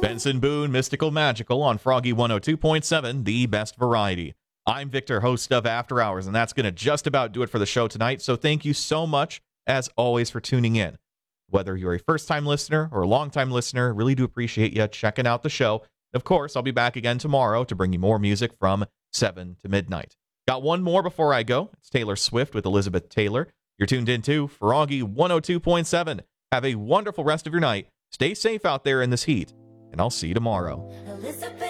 Benson Boone, Mystical Magical on Froggy 102.7, the best variety. I'm Victor, host of After Hours, and that's going to just about do it for the show tonight. So thank you so much, as always, for tuning in. Whether you're a first-time listener or a long-time listener, really do appreciate you checking out the show. Of course, I'll be back again tomorrow to bring you more music from 7 to midnight. Got one more before I go. It's Taylor Swift with Elizabeth Taylor. You're tuned in to Froggy 102.7. Have a wonderful rest of your night. Stay safe out there in this heat, and I'll see you tomorrow.